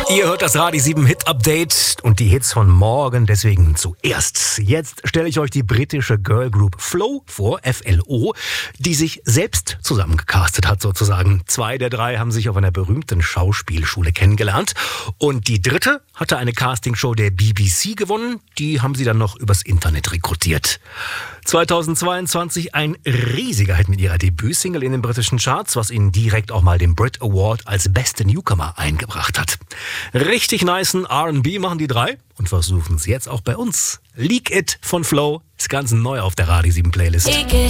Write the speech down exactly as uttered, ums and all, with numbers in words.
Ihr hört das Radio sieben Hit Update und die Hits von morgen, deswegen zuerst. Jetzt stelle ich euch die britische Girl Group Flow vor, F L O, die sich selbst zusammengecastet hat sozusagen. Zwei der drei haben sich auf einer berühmten Schauspielschule kennengelernt und die dritte hatte eine Castingshow der B B C gewonnen. Die haben sie dann noch übers Internet rekrutiert. zweitausendzweiundzwanzig ein riesiger Hit mit ihrer Debütsingle in den britischen Charts, was ihnen direkt auch mal den Brit Award als beste Newcomer eingebracht hat. Richtig nicen R and B machen die drei und versuchen es jetzt auch bei uns. Leak It von Flow ist ganz neu auf der Radio sieben Playlist.